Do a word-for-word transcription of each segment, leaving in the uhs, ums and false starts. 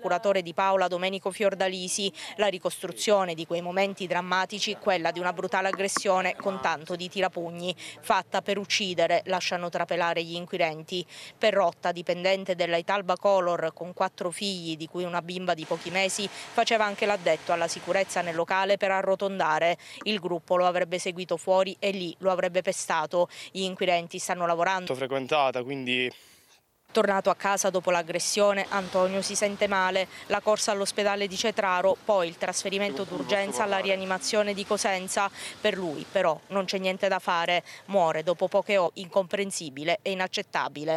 procuratore di Paola Domenico Fiordalisi. La ricostruzione di quei momenti drammatici, quella di una brutale aggressione con tanto di tirapugni, fatta per uccidere, lasciano trapelare gli inquirenti. Perrotta, dipendente della Italba Color con quattro figli, di cui una bimba di pochi mesi, faceva anche l'addetto alla sicurezza nel locale per arrotondare. Il gruppo lo avrebbe seguito fuori e lì lo avrebbe pestato. Gli inquirenti stanno lavorando. Frequentata, quindi... Tornato a casa dopo l'aggressione, Antonio si sente male, la corsa all'ospedale di Cetraro, poi il trasferimento d'urgenza alla rianimazione di Cosenza. Per lui però non c'è niente da fare, muore dopo poche ore, incomprensibile e inaccettabile.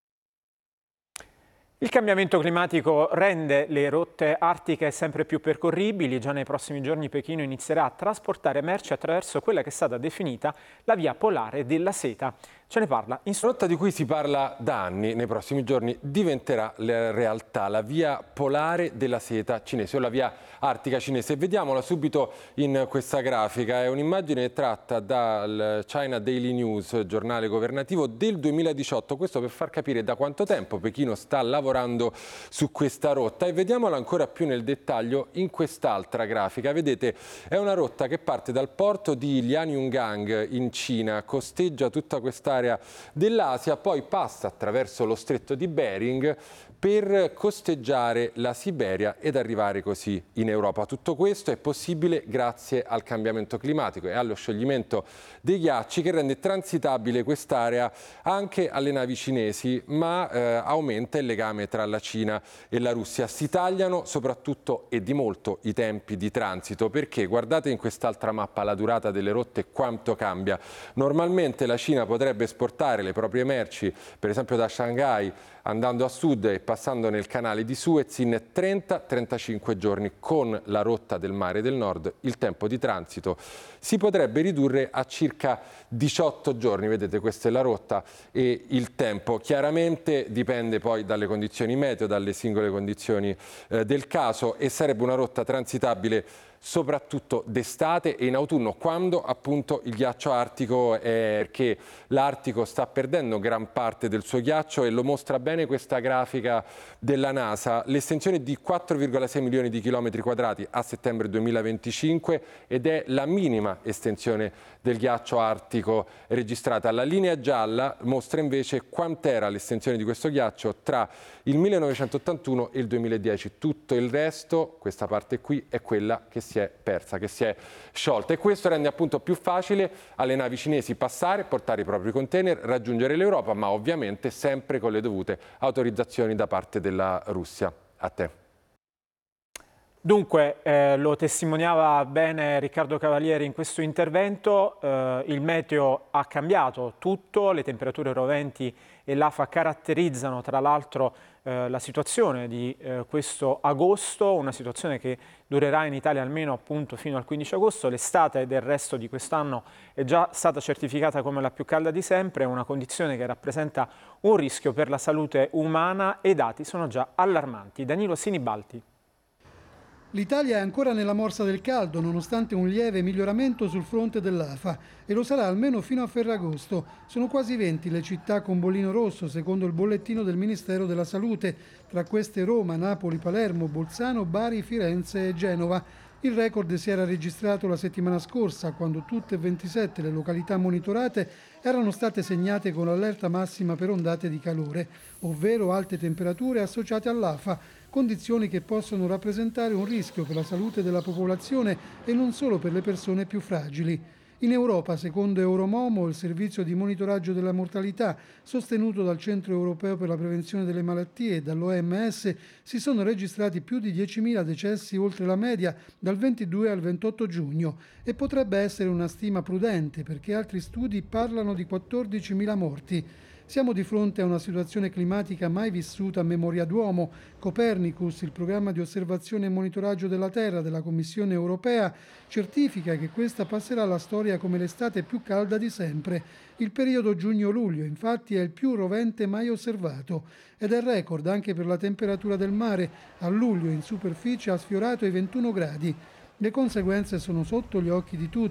Il cambiamento climatico rende le rotte artiche sempre più percorribili. Già nei prossimi giorni Pechino inizierà a trasportare merci attraverso quella che è stata definita la via polare della seta. Ce ne parla in... La rotta di cui si parla da anni, nei prossimi giorni diventerà la realtà, la via polare della seta cinese o la via artica cinese. Vediamola subito in questa grafica, è un'immagine tratta dal China Daily News, giornale governativo del duemiladiciotto, questo per far capire da quanto tempo Pechino sta lavorando su questa rotta, e vediamola ancora più nel dettaglio in quest'altra grafica. Vedete, è una rotta che parte dal porto di Lianyungang in Cina, costeggia tutta quest'area dell'Asia, poi passa attraverso lo stretto di Bering per costeggiare la Siberia ed arrivare così in Europa. Tutto questo è possibile grazie al cambiamento climatico e allo scioglimento dei ghiacci, che rende transitabile quest'area anche alle navi cinesi, ma eh, aumenta il legame tra la Cina e la Russia. Si tagliano soprattutto e di molto i tempi di transito, perché guardate in quest'altra mappa la durata delle rotte quanto cambia. Normalmente la Cina potrebbe esportare le proprie merci, per esempio da Shanghai, andando a sud e passando nel canale di Suez in trenta trentacinque giorni. Con la rotta del mare del nord il tempo di transito si potrebbe ridurre a circa diciotto giorni. Vedete, questa è la rotta e il tempo. Chiaramente dipende poi dalle condizioni meteo, dalle singole condizioni eh, del caso, e sarebbe una rotta transitabile soprattutto d'estate e in autunno, quando appunto il ghiaccio artico è, perché l'Artico sta perdendo gran parte del suo ghiaccio, e lo mostra bene questa grafica della NASA. L'estensione è di quattro virgola sei milioni di chilometri quadrati a settembre duemilaventicinque ed è la minima estensione del ghiaccio artico registrata. La linea gialla mostra invece quant'era l'estensione di questo ghiaccio tra il millenovecentottantuno e il duemiladieci. Tutto il resto, questa parte qui, è quella che si è persa, che si è sciolta, e questo rende appunto più facile alle navi cinesi passare, portare i propri container, raggiungere l'Europa, ma ovviamente sempre con le dovute autorizzazioni da parte della Russia. A te. Dunque, eh, lo testimoniava bene Riccardo Cavalieri in questo intervento, eh, il meteo ha cambiato tutto, le temperature roventi e l'afa caratterizzano tra l'altro eh, la situazione di eh, questo agosto, una situazione che durerà in Italia almeno appunto fino al quindici agosto. L'estate del resto di quest'anno è già stata certificata come la più calda di sempre, una condizione che rappresenta un rischio per la salute umana e i dati sono già allarmanti. Danilo Sinibaldi. L'Italia è ancora nella morsa del caldo, nonostante un lieve miglioramento sul fronte dell'afa, e lo sarà almeno fino a Ferragosto. Sono quasi venti le città con bollino rosso, secondo il bollettino del Ministero della Salute. Tra queste Roma, Napoli, Palermo, Bolzano, Bari, Firenze e Genova. Il record si era registrato la settimana scorsa, quando tutte e ventisette le località monitorate erano state segnate con l'allerta massima per ondate di calore, ovvero alte temperature associate all'afa, condizioni che possono rappresentare un rischio per la salute della popolazione e non solo per le persone più fragili. In Europa, secondo Euromomo, il servizio di monitoraggio della mortalità, sostenuto dal Centro Europeo per la Prevenzione delle Malattie e dall'O M S, si sono registrati più di diecimila decessi oltre la media dal ventidue al ventotto giugno, e potrebbe essere una stima prudente perché altri studi parlano di quattordicimila morti. Siamo di fronte a una situazione climatica mai vissuta a memoria d'uomo. Copernicus, il programma di osservazione e monitoraggio della Terra della Commissione europea, certifica che questa passerà alla storia come l'estate più calda di sempre. Il periodo giugno-luglio, infatti, è il più rovente mai osservato ed è record anche per la temperatura del mare. A luglio in superficie ha sfiorato i ventuno gradi. Le conseguenze sono sotto gli occhi di tutti.